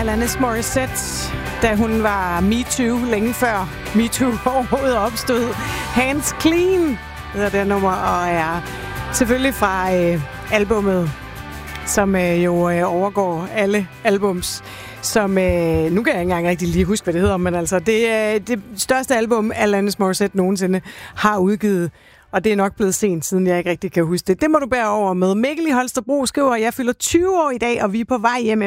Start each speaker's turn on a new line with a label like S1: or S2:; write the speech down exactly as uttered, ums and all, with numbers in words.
S1: Alanis Morissette, da hun var MeToo længe før MeToo overhovedet opstod. Hands Clean hedder det nummer, og er selvfølgelig fra øh, albummet, som øh, jo øh, overgår alle albums. Som, øh, nu kan jeg ikke engang rigtig lige huske, hvad det hedder, men altså, det er det største album, Alanis Morissette nogensinde har udgivet. Og det er nok blevet sent, siden jeg ikke rigtig kan huske det. Det må du bære over med. Mikkel i Holstebro skriver, at jeg fylder tyve år i dag, og vi er på vej hjem